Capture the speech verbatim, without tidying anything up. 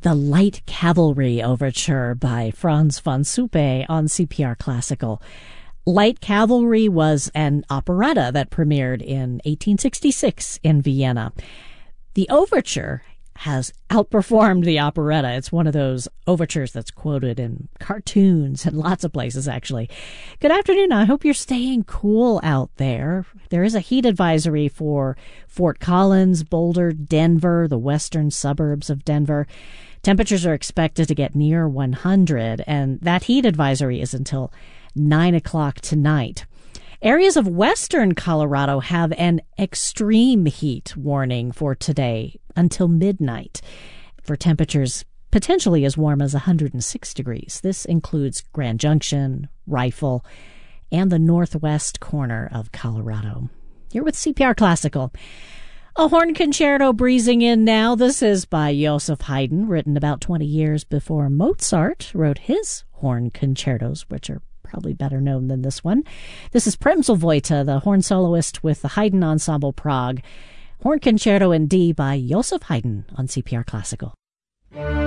the Light Cavalry Overture by Franz von Suppe on C P R Classical. Light Cavalry was an operetta that premiered in eighteen sixty-six in Vienna. The overture has outperformed the operetta. It's one of those overtures that's quoted in cartoons and lots of places, actually. Good afternoon. I hope you're staying cool out there. There is a heat advisory for Fort Collins, Boulder, Denver, the western suburbs of Denver. Temperatures are expected to get near one hundred, and that heat advisory is until nine o'clock tonight. Areas of western Colorado have an extreme heat warning for today until midnight for temperatures potentially as warm as one hundred six degrees. This includes Grand Junction, Rifle, and the northwest corner of Colorado. You're with C P R Classical. A horn concerto breezing in now. This is by Joseph Haydn, written about twenty years before Mozart wrote his horn concertos, which are probably better known than this one. This is Premselvoita, the horn soloist with the Haydn Ensemble Prague. Horn Concerto in D by Joseph Haydn on C P R Classical.